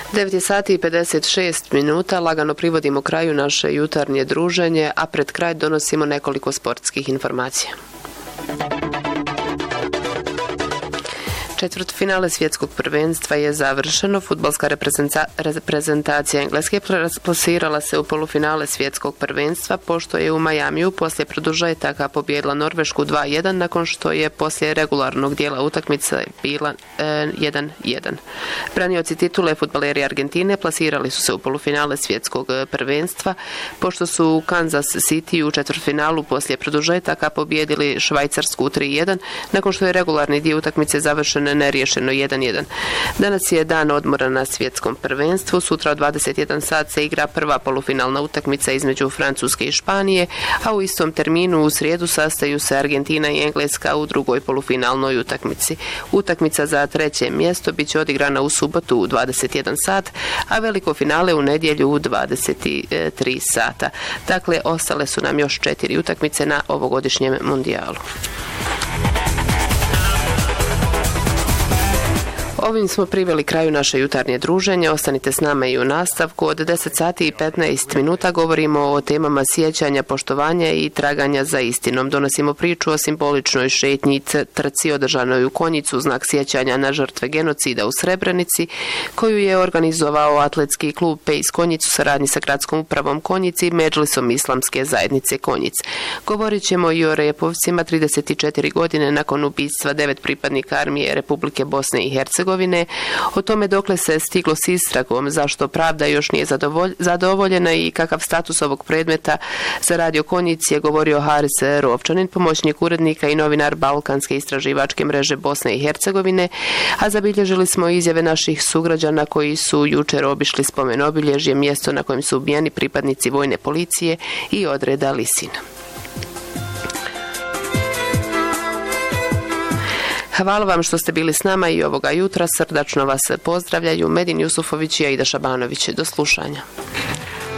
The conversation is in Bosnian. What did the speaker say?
9 sati i 56 minuta, lagano privodimo kraju naše jutarnje druženje, a pred kraj donosimo nekoliko sportskih informacija. Četvrtfinale svjetskog prvenstva je završeno. Fudbalska reprezentacija Engleske plasirala se u polufinale svjetskog prvenstva, pošto je u Majamiju poslije produžetaka pobijedila Norvešku 2:1 nakon što je poslije regularnog dijela utakmice bila 1:1. Branioci titule fudbaleri Argentine plasirali su se u polufinale svjetskog prvenstva, pošto su u Kansas City u četvrtfinalu poslije produžetaka pobijedili Švajcarsku 3:1 nakon što je regularni dio utakmice završen neriješeno 1:1. Danas je dan odmora na svjetskom prvenstvu. Sutra od 21 sat se igra prva polufinalna utakmica između Francuske i Španije, a u istom terminu u srijedu sastaju se Argentina i Engleska u drugoj polufinalnoj utakmici. Utakmica za treće mjesto bit će odigrana u subotu u 21 sat, a veliko finale u nedjelju u 23 sata. Dakle, ostale su nam još 4 utakmice na ovogodišnjem mundijalu. Ovim smo priveli kraju naše jutarnje druženje. Ostanite s nama i u nastavku. Od 10 sati i 15 minuta govorimo o temama sjećanja, poštovanja i traganja za istinom. Donosimo priču o simboličnoj šetnji trci održanoj u Konjicu u znak sjećanja na žrtve genocida u Srebrenici, koju je organizovao atletski klub Pejs Konjic u saradnji sa gradskom upravom Konjic i Medžlisom Islamske zajednice Konjic. Govorit ćemo i o Repovcima 34 godine nakon ubistva 9 pripadnika armije Republike Bosne i Hercegovine, o tome dokle se stiglo s istragom, zašto pravda još nije zadovoljena i kakav status ovog predmeta za Radio Konjic je govorio Haris Rovčanin, pomoćnik urednika i novinar Balkanske istraživačke mreže Bosne i Hercegovine, a zabilježili smo izjave naših sugrađana koji su jučer obišli spomen obilježje, mjesto na kojem su ubijeni pripadnici vojne policije i odreda Lisin. Hvala vam što ste bili s nama i ovoga jutra. Srdačno vas pozdravljaju Medin Jusufović i Aida Šabanović. Do slušanja.